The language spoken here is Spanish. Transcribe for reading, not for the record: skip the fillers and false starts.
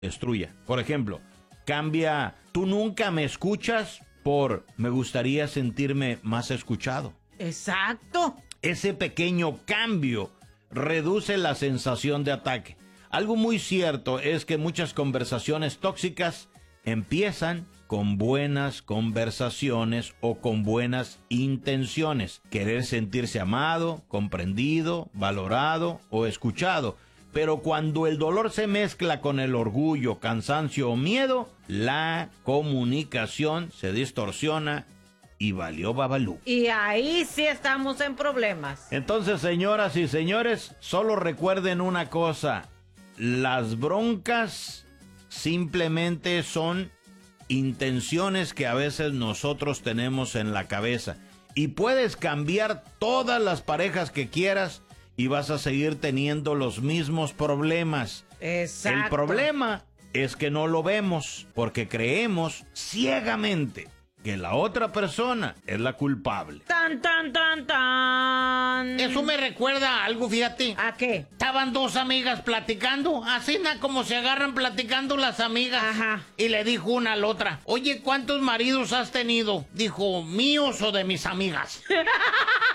destruya. Por ejemplo, cambia "tú nunca me escuchas" por "me gustaría sentirme más escuchado". Exacto. Ese pequeño cambio reduce la sensación de ataque. Algo muy cierto es que muchas conversaciones tóxicas empiezan con buenas conversaciones o con buenas intenciones. Querer sentirse amado, comprendido, valorado o escuchado. Pero cuando el dolor se mezcla con el orgullo, cansancio o miedo, la comunicación se distorsiona y valió babalú. Y ahí sí estamos en problemas. Entonces, señoras y señores, solo recuerden una cosa: las broncas simplemente son intenciones que a veces nosotros tenemos en la cabeza. Y puedes cambiar todas las parejas que quieras y vas a seguir teniendo los mismos problemas. Exacto. El problema es que no lo vemos porque creemos ciegamente que la otra persona es la culpable. Tan, tan, tan, tan. Eso me recuerda a algo, fíjate. ¿A qué? Estaban dos amigas platicando, así como se agarran platicando las amigas. Ajá. Y le dijo una a la otra: oye, ¿cuántos maridos has tenido? Dijo: ¿míos o de mis amigas?